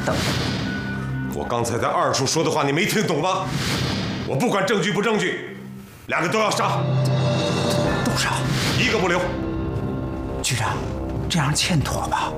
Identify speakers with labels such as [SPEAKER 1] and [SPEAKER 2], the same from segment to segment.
[SPEAKER 1] 等。
[SPEAKER 2] 我刚才在二处说的话，你没听懂吗？我不管证据不证据，2个都要杀。
[SPEAKER 1] 都杀
[SPEAKER 2] ，1个不留。
[SPEAKER 1] 局长，这样欠妥吧？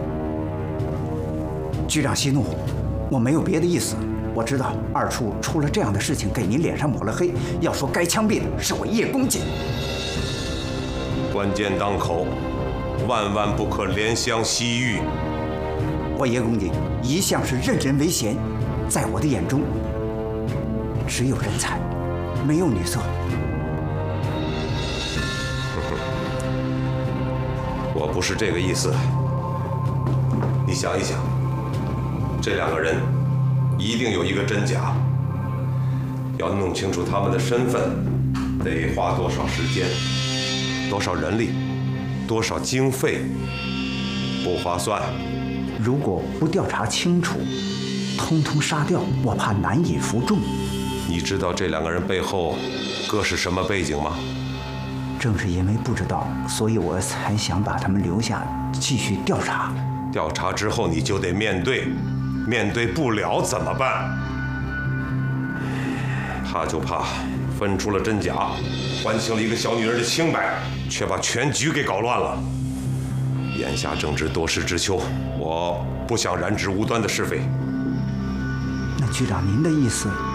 [SPEAKER 1] 局长息怒，我没有别的意思。我知道二处出了这样的事情，给您脸上抹了黑。要说该枪毙的是我叶公瑾。
[SPEAKER 2] 关键当口，万万不可怜香惜玉。
[SPEAKER 1] 我叶公瑾一向是任人唯贤，在我的眼中，只有人才，没有女色。
[SPEAKER 2] 我不是这个意思。你想一想，这2个人一定有一个真假，要弄清楚他们的身份，得花多少时间、多少人力、多少经费，不划算。
[SPEAKER 1] 如果不调查清楚，通通杀掉，我怕难以服众。
[SPEAKER 2] 你知道这2个人背后各是什么背景吗？
[SPEAKER 1] 正是因为不知道，所以我才想把他们留下，继续调查。
[SPEAKER 2] 调查之后你就得面对，面对不了怎么办？怕就怕分出了真假，还清了一个小女人的清白，却把全局给搞乱了。眼下正值多事之秋，我不想染指无端的是非。
[SPEAKER 1] 那局长您的意思？